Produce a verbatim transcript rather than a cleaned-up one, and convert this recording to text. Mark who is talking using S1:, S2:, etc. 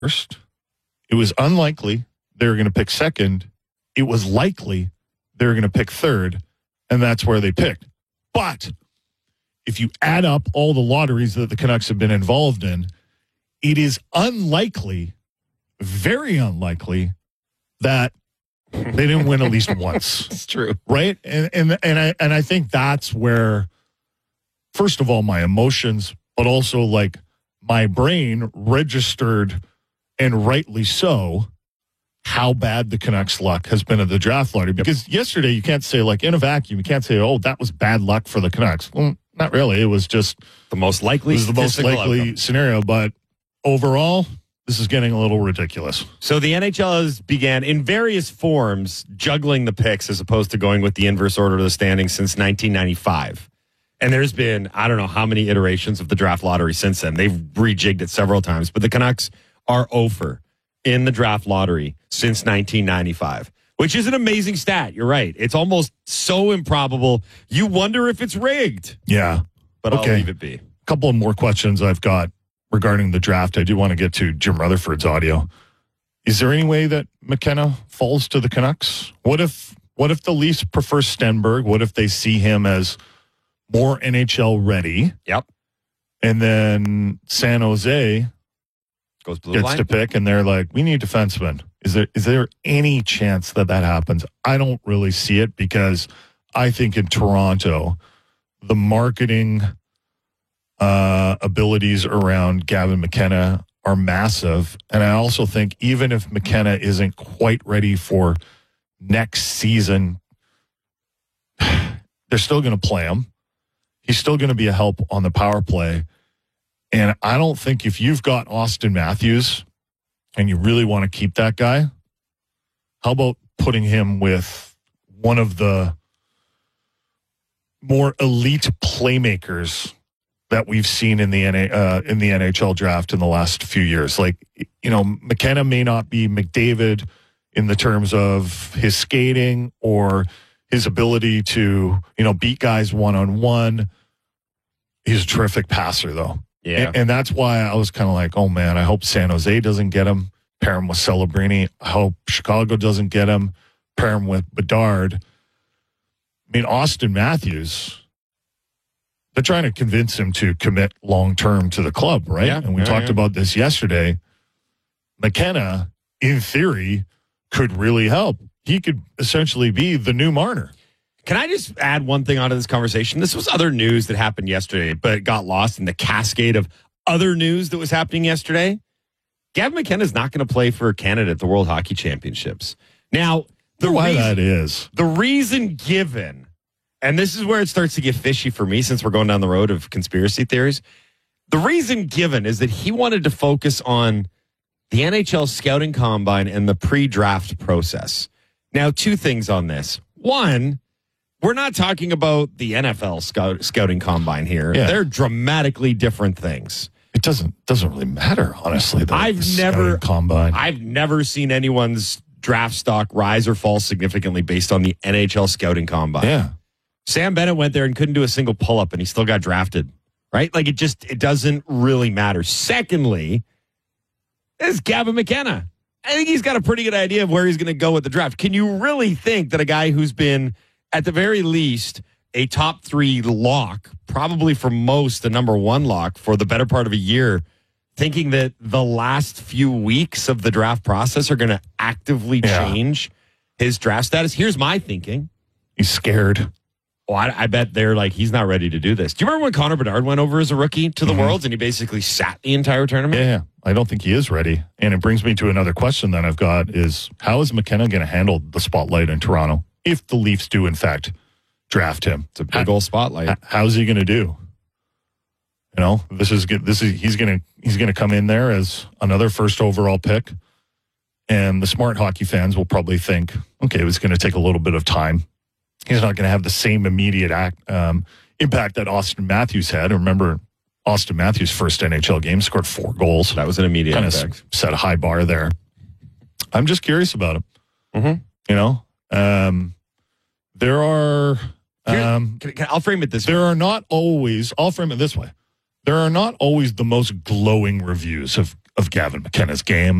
S1: first. It was unlikely they were going to pick second. It was likely they were going to pick third, and that's where they picked. But if you add up all the lotteries that the Canucks have been involved in, it is unlikely, very unlikely, that they didn't win at least once.
S2: It's true.
S1: Right? And, and, and, I, and I think that's where, first of all, my emotions, but also like my brain registered, and rightly so, how bad the Canucks' luck has been at the draft lottery. Because yep. yesterday, you can't say, like, in a vacuum, you can't say, oh, that was bad luck for the Canucks. Well, not really. It was just
S2: the most likely,
S1: it was the most likely outcome. Scenario. But overall, this is getting a little ridiculous.
S2: So the N H L has began in various forms juggling the picks as opposed to going with the inverse order of the standings since nineteen ninety-five. And there's been, I don't know how many iterations of the draft lottery since then. They've rejigged it several times. But the Canucks are over in the draft lottery since nineteen ninety-five, which is an amazing stat. You're right. It's almost so improbable. You wonder if it's rigged.
S1: Yeah.
S2: But
S1: okay.
S2: I'll leave it be.
S1: A couple of more questions I've got regarding the draft. I do want to get to Jim Rutherford's audio. Is there any way that McKenna falls to the Canucks? What if what if the Leafs prefer Stenberg? What if they see him as more N H L ready?
S2: Yep.
S1: And then San Jose
S2: Goes blue
S1: gets
S2: line.
S1: to pick, and they're like, we need defensemen. Is there is there any chance that that happens? I don't really see it because I think in Toronto, the marketing uh, abilities around Gavin McKenna are massive. And I also think even if McKenna isn't quite ready for next season, they're still going to play him. He's still going to be a help on the power play. And I don't think if you've got Austin Matthews and you really want to keep that guy, how about putting him with one of the more elite playmakers that we've seen in the uh, in the N H L draft in the last few years? Like, you know, McKenna may not be McDavid in the terms of his skating or his ability to, you know, beat guys one-on-one. He's a terrific passer, though.
S2: Yeah.
S1: And, and that's why I was kind of like, oh, man, I hope San Jose doesn't get him, pair him with Celebrini. I hope Chicago doesn't get him, pair him with Bedard. I mean, Austin Matthews, they're trying to convince him to commit long-term to the club, right?
S2: Yeah,
S1: and we
S2: yeah,
S1: talked
S2: yeah.
S1: about this yesterday. McKenna, in theory, could really help. He could essentially be the new Marner.
S2: Can I just add one thing onto this conversation? This was other news that happened yesterday, but it got lost in the cascade of other news that was happening yesterday. Gavin McKenna is not going to play for Canada at the World Hockey Championships. Now, the
S1: why
S2: reason,
S1: that is.
S2: The reason given, and this is where it starts to get fishy for me since we're going down the road of conspiracy theories. The reason given is that he wanted to focus on the N H L scouting combine and the pre-draft process. Now, two things on this. One, we're not talking about the N F L scout, scouting combine here.
S1: Yeah.
S2: They're dramatically different things.
S1: It doesn't doesn't really matter, honestly. The,
S2: I've
S1: the
S2: never
S1: combine.
S2: I've never seen anyone's draft stock rise or fall significantly based on the N H L scouting combine.
S1: Yeah.
S2: Sam Bennett went there and couldn't do a single pull-up, and he still got drafted. Right? Like, it just it doesn't really matter. Secondly, is Gavin McKenna. I think he's got a pretty good idea of where he's going to go with the draft. Can you really think that a guy who's been, at the very least, a top three lock, probably for most a number one lock for the better part of a year, thinking that the last few weeks of the draft process are going to actively
S1: Yeah.
S2: change his draft status? Here's my thinking.
S1: He's scared.
S2: Oh, I, I bet they're like, he's not ready to do this. Do you remember when Connor Bedard went over as a rookie to the
S1: Mhm.
S2: Worlds and he basically sat the entire tournament?
S1: Yeah, I don't think he is ready. And it brings me to another question that I've got is, how is McKenna going to handle the spotlight in Toronto if the Leafs do, in fact, draft him?
S2: It's a big old spotlight.
S1: H- how's he going to do? You know, this is good. This is he's going to he's going to come in there as another first overall pick, and the smart hockey fans will probably think, okay, it was going to take a little bit of time. He's not going to have the same immediate act, um, impact that Austin Matthews had. Remember, Austin Matthews' first N H L game scored four goals.
S2: That was an immediate
S1: Kind
S2: impact.
S1: of set a high bar there. I'm just curious about him.
S2: Mm-hmm.
S1: You know, um, there are. Um,
S2: Can, can, I'll frame it this way.
S1: there are not always. I'll frame it this way. There are not always the most glowing reviews of of Gavin McKenna's game.